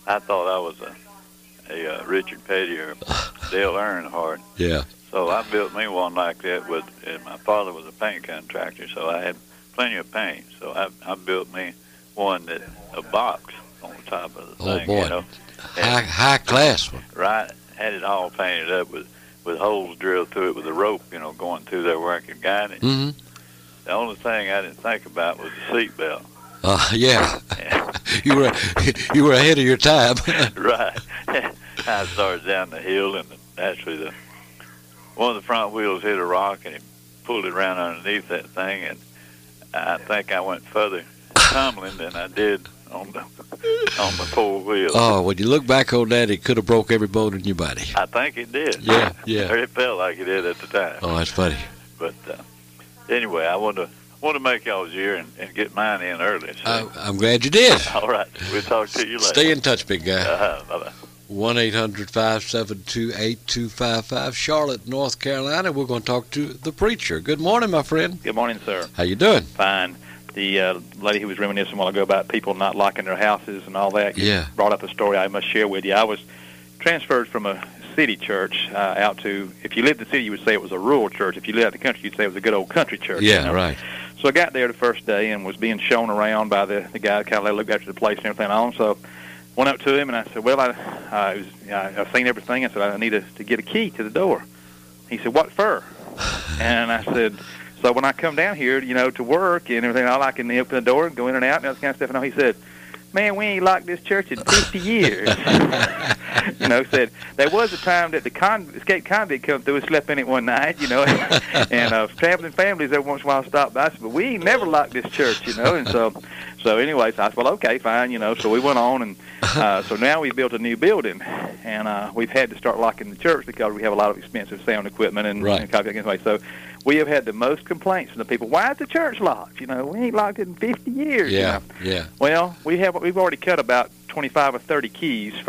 I thought I was a Richard Petty or Dale Earnhardt. Yeah. So I built me one like that and my father was a paint contractor, so I had plenty of paint. So I built me one a box on the top of the thing. Oh boy, you know? high class one. Right, had it all painted up with holes drilled through it with a rope, going through there where I could guide it. Mm-hmm. The only thing I didn't think about was the seat belt. Yeah. you were ahead of your time. Right. I started down the hill, and actually one of the front wheels hit a rock, and it pulled it around underneath that thing, and I think I went further tumbling than I did on the four wheels. Oh, when you look back on that, it could have broke every bone in your body. I think it did. Yeah. Or it felt like it did at the time. Oh, that's funny. But anyway, I want to make y'all's year and get mine in early. So. I'm glad you did. All right. We'll talk to you later. Stay in touch, big guy. Bye-bye. 1-800-572-8255, Charlotte, North Carolina. We're going to talk to the preacher. Good morning, my friend. Good morning, sir. How you doing? Fine. The lady who was reminiscing a while ago about people not locking their houses and all that, Yeah. brought up a story I must share with you. I was transferred from a city church out to, if you lived in the city, you would say it was a rural church. If you lived out in the country, you'd say it was a good old country church. Yeah, right. So I got there the first day and was being shown around by the guy that kind of looked after the place and everything on. So went up to him and I said, well, I've seen everything. I said, I need to get a key to the door. He said, what for? And I said, so when I come down here, to work and everything, all I can open the door and go in and out and all that kind of stuff. And he said, man, we ain't locked this church in 50 years. Said there was a time that the escaped convict come through and slept in it one night, and traveling families every once in a while stopped by. I said, but we ain't never locked this church, and so anyways, I said, well, okay, fine, so we went on, and so now we built a new building, and we've had to start locking the church because we have a lot of expensive sound equipment and copyright anyway. So we have had the most complaints from the people. Why is the church locked? We ain't locked it in 50 years. Yeah. Well, we've already cut about 25 or 30 keys for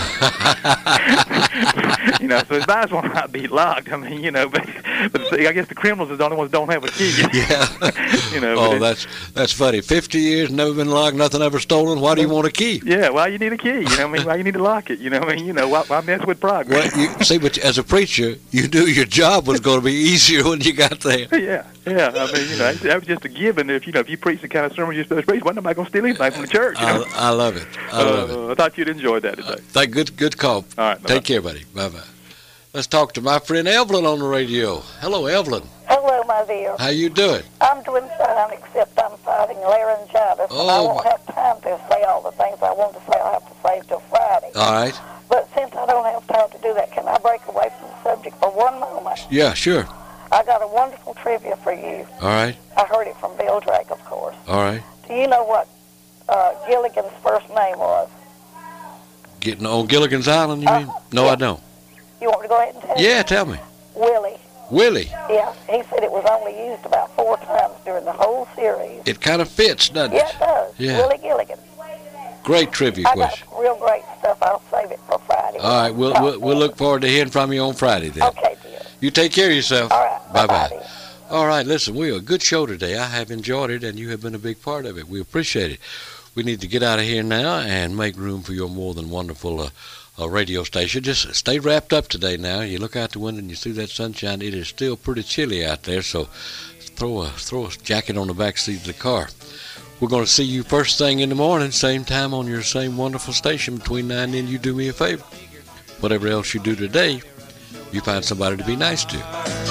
so his eyes will not be locked. I mean, but I guess the criminals are the only ones that don't have a key. Yeah. Oh, that's funny. 50 years, never been locked, nothing ever stolen. Why do you want a key? Yeah, why you need a key? Why you need to lock it? Why mess with progress? Well, but as a preacher, you knew your job was going to be easier when you got there. Yeah. I mean, that was just a given. If you preach the kind of sermon you're supposed to preach, why nobody going to steal anything from the church? I love it. I love it. I thought you'd enjoy that today. Good call. All right. Take care, buddy. Bye-bye. Let's talk to my friend Evelyn on the radio. Hello, Evelyn. Hello, my dear. How you doing? I'm doing fine, except I'm fighting laryngitis. Oh, and I won't have time to say all the things I want to say. I'll have to save till Friday. All right. But since I don't have time to do that, can I break away from the subject for one moment? Yeah, sure. I got a wonderful trivia for you. All right. I heard it from Bill Drake, of course. All right. Do you know what Gilligan's first name was? Getting on Gilligan's Island, you mean? No, yeah. I don't. You want me to go ahead and tell you? Yeah, tell me. Willie. Willie. Yeah, he said it was only used about 4 times during the whole series. It kind of fits, doesn't it? Yeah, it does. Yeah. Willie Gilligan. Great trivia I question. got real great stuff. I'll save it for Friday. All right, we'll look forward to hearing from you on Friday then. Okay, dear. You take care of yourself. All right. Bye-bye. Dear. All right, listen, we are a good show today. I have enjoyed it, and you have been a big part of it. We appreciate it. We need to get out of here now and make room for your more than wonderful radio station. Just stay wrapped up today now. You look out the window and you see that sunshine. It is still pretty chilly out there, so throw a jacket on the back seat of the car. We're going to see you first thing in the morning, same time on your same wonderful station between 9 and 10. You do me a favor. Whatever else you do today, you find somebody to be nice to.